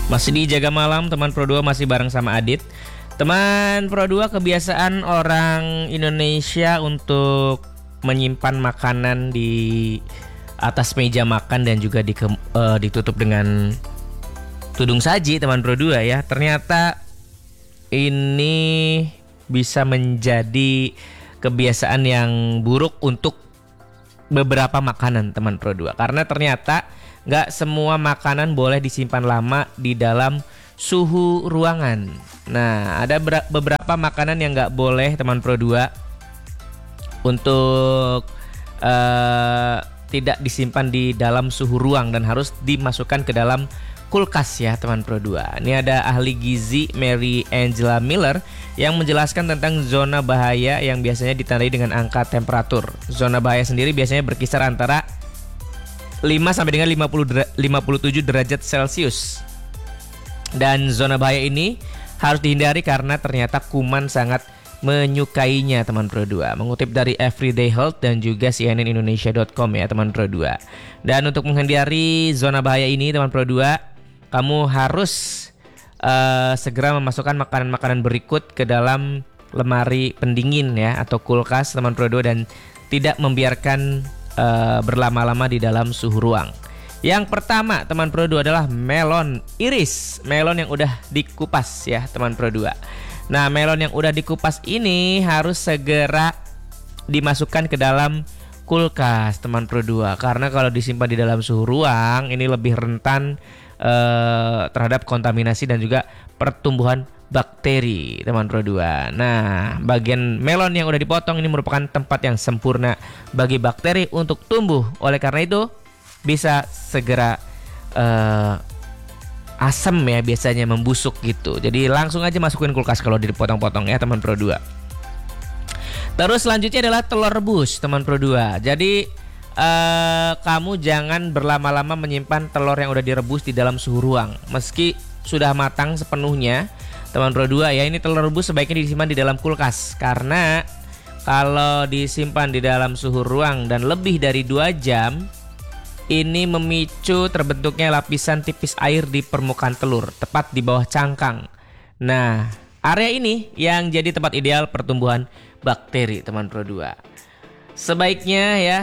Masih di Jaga Malam, teman Pro 2 masih bareng sama Adit. Teman Pro 2, kebiasaan orang Indonesia untuk menyimpan makanan di atas meja makan dan juga ditutup dengan tudung saji, teman Pro 2 ya. Ternyata ini bisa menjadi kebiasaan yang buruk untuk beberapa makanan, teman Pro 2. Karena ternyata nggak semua makanan boleh disimpan lama di dalam suhu ruangan. Nah, ada beberapa makanan yang nggak boleh, teman Pro 2, untuk tidak disimpan di dalam suhu ruang dan harus dimasukkan ke dalam kulkas ya, teman Pro 2. Ini ada ahli gizi Mary Angela Miller yang menjelaskan tentang zona bahaya yang biasanya ditandai dengan angka temperatur. Zona bahaya sendiri biasanya berkisar antara 5 sampai dengan 57 derajat Celcius. Dan zona bahaya ini harus dihindari karena ternyata kuman sangat menyukainya, teman Pro 2. Mengutip dari Everyday Health dan juga cnnindonesia.com ya, teman Pro 2. Dan untuk menghindari zona bahaya ini, teman Pro 2, kamu harus segera memasukkan makanan-makanan berikut ke dalam lemari pendingin ya, atau kulkas, teman Pro 2, dan tidak membiarkan berlama-lama di dalam suhu ruang. Yang pertama, teman Pro 2, adalah melon iris. Melon yang udah dikupas ya, teman Pro 2. Nah, melon yang udah dikupas ini harus segera dimasukkan ke dalam kulkas, teman Pro 2. Karena kalau disimpan di dalam suhu ruang, ini lebih rentan terhadap kontaminasi dan juga pertumbuhan bakteri, teman Pro 2. Nah, bagian melon yang udah dipotong ini merupakan tempat yang sempurna bagi bakteri untuk tumbuh. Oleh karena itu, bisa segera asam ya, biasanya membusuk gitu. Jadi langsung aja masukin kulkas kalau dipotong-potong ya, teman Pro 2. Terus selanjutnya adalah telur rebus, teman Pro 2. Jadi kamu jangan berlama-lama menyimpan telur yang udah direbus di dalam suhu ruang. Meski sudah matang sepenuhnya, teman Pro 2 ya, ini telur rebus sebaiknya disimpan di dalam kulkas. Karena kalau disimpan di dalam suhu ruang dan lebih dari 2 jam, ini memicu terbentuknya lapisan tipis air di permukaan telur, tepat di bawah cangkang. Nah, area ini yang jadi tempat ideal pertumbuhan bakteri, teman Pro 2. Sebaiknya ya,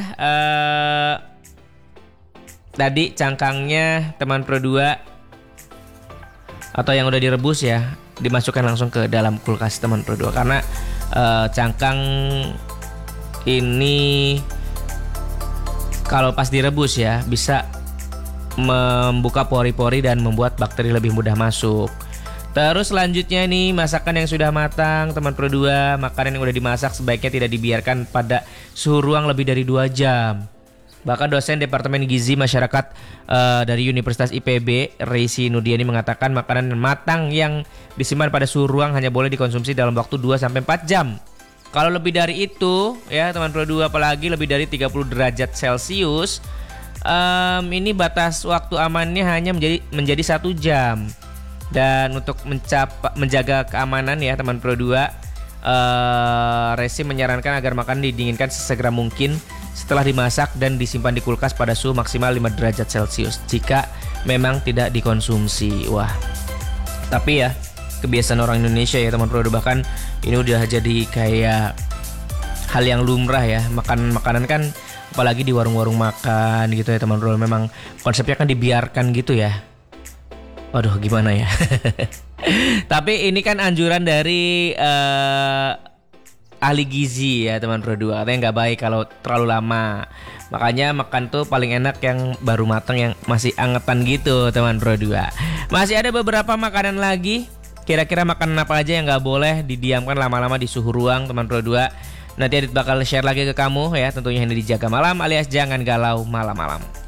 tadi cangkangnya, teman Pro 2, atau yang udah direbus ya, dimasukkan langsung ke dalam kulkas, teman Pro 2. Karena cangkang ini kalau pas direbus ya, bisa membuka pori-pori dan membuat bakteri lebih mudah masuk. Terus selanjutnya nih, masakan yang sudah matang, teman Pro 2. Makanan yang udah dimasak sebaiknya tidak dibiarkan pada suhu ruang lebih dari 2 jam. Bahkan dosen Departemen Gizi Masyarakat dari Universitas IPB, Reisi Nudiani, mengatakan makanan matang yang disimpan pada suhu ruang hanya boleh dikonsumsi dalam waktu 2-4 jam. Kalau lebih dari itu ya, teman Pro 2, apalagi lebih dari 30 derajat Celcius, ini batas waktu amannya hanya menjadi 1 jam. Dan untuk menjaga keamanan ya, teman Pro 2, Resi menyarankan agar makanan didinginkan sesegera mungkin setelah dimasak dan disimpan di kulkas pada suhu maksimal 5 derajat Celcius jika memang tidak dikonsumsi. Wah, tapi ya, kebiasaan orang Indonesia ya, teman Pro 2, bahkan ini udah jadi kayak hal yang lumrah ya. Makanan kan, apalagi di warung-warung makan gitu ya, teman Pro 2, memang konsepnya kan dibiarkan gitu ya. Waduh, gimana ya. Tapi ini kan anjuran dari ahli gizi ya, teman Pro 2. Katanya nggak baik kalau terlalu lama. Makanya makan tuh paling enak yang baru matang, yang masih angetan gitu, teman Pro 2. Masih ada beberapa makanan lagi. Kira-kira makanan apa aja yang nggak boleh didiamkan lama-lama di suhu ruang, teman Pro 2? Nanti Adit bakal share lagi ke kamu ya, tentunya ini di Jaga Malam alias Jangan Galau Malam-Malam.